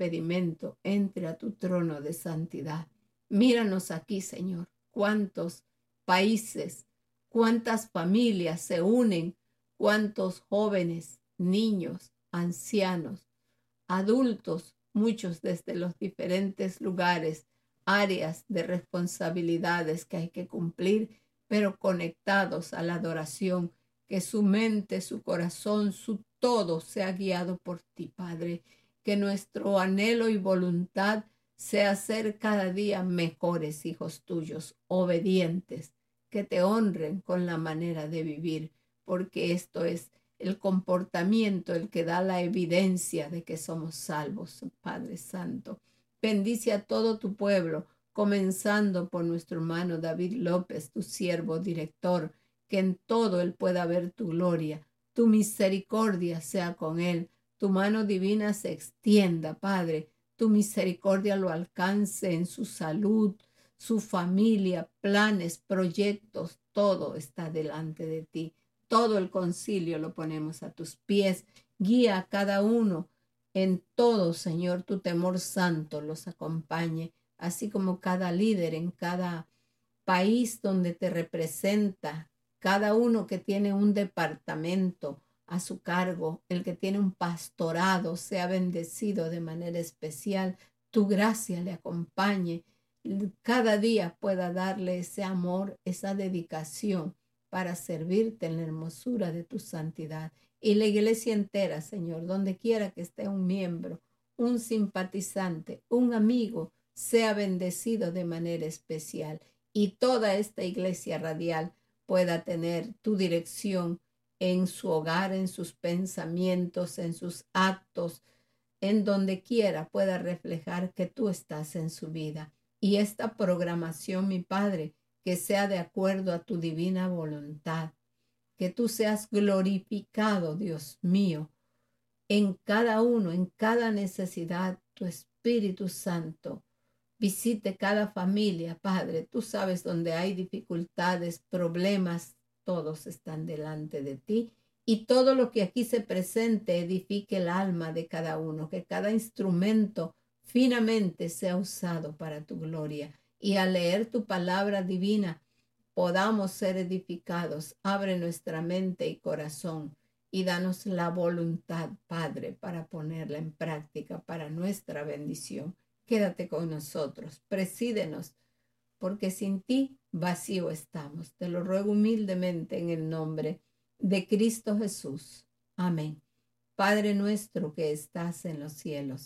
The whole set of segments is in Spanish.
impedimento entre a tu trono de santidad. Míranos aquí, Señor, cuántos países, cuántas familias se unen, cuántos jóvenes, niños, ancianos, adultos, muchos desde los diferentes lugares, áreas de responsabilidades que hay que cumplir, pero conectados a la adoración, que su mente, su corazón, su todo sea guiado por ti, Padre, que nuestro anhelo y voluntad sea ser cada día mejores hijos tuyos, obedientes, que te honren con la manera de vivir, porque esto es el comportamiento el que da la evidencia de que somos salvos, Padre Santo. Bendice a todo tu pueblo, comenzando por nuestro hermano David López, tu siervo director, que en todo él pueda ver tu gloria, tu misericordia sea con él, tu mano divina se extienda, Padre, tu misericordia lo alcance en su salud, su familia, planes, proyectos, todo está delante de ti. Todo el concilio lo ponemos a tus pies. Guía a cada uno en todo, Señor, tu temor santo los acompañe, así como cada líder en cada país donde te representa, cada uno que tiene un departamento a su cargo, el que tiene un pastorado, sea bendecido de manera especial, tu gracia le acompañe, cada día pueda darle ese amor, esa dedicación para servirte en la hermosura de tu santidad. Y la iglesia entera, Señor, donde quiera que esté un miembro, un simpatizante, un amigo, sea bendecido de manera especial. Y toda esta iglesia radial pueda tener tu dirección en su hogar, en sus pensamientos, en sus actos, en donde quiera pueda reflejar que tú estás en su vida. Y esta programación, mi Padre, que sea de acuerdo a tu divina voluntad, que tú seas glorificado, Dios mío, en cada uno, en cada necesidad, tu Espíritu Santo visite cada familia, Padre. Tú sabes donde hay dificultades, problemas, todos están delante de ti. Y todo lo que aquí se presente edifique el alma de cada uno, que cada instrumento finamente sea usado para tu gloria. Y al leer tu palabra divina, podamos ser edificados. Abre nuestra mente y corazón y danos la voluntad, Padre, para ponerla en práctica para nuestra bendición. Quédate con nosotros, presídenos, porque sin ti vacío estamos. Te lo ruego humildemente en el nombre de Cristo Jesús. Amén. Padre nuestro que estás en los cielos,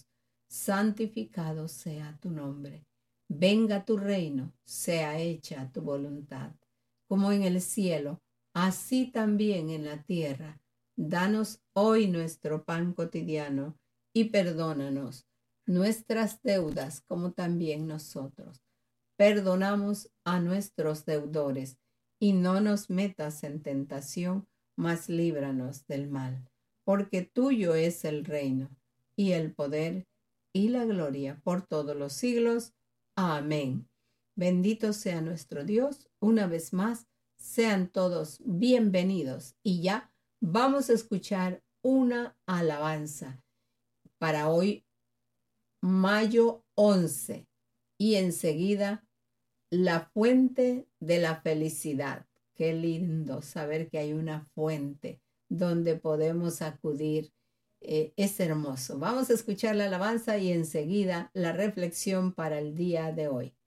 santificado sea tu nombre. Venga tu reino, sea hecha tu voluntad, como en el cielo, así también en la tierra. Danos hoy nuestro pan cotidiano y perdónanos nuestras deudas como también nosotros perdonamos a nuestros deudores, y no nos metas en tentación, mas líbranos del mal, porque tuyo es el reino, y el poder, y la gloria por todos los siglos. Amén. Bendito sea nuestro Dios. Una vez más, sean todos bienvenidos. Y ya vamos a escuchar una alabanza para hoy, mayo 11. Y enseguida, la fuente de la felicidad. Qué lindo saber que hay una fuente donde podemos acudir. Es hermoso. Vamos a escuchar la alabanza y enseguida la reflexión para el día de hoy.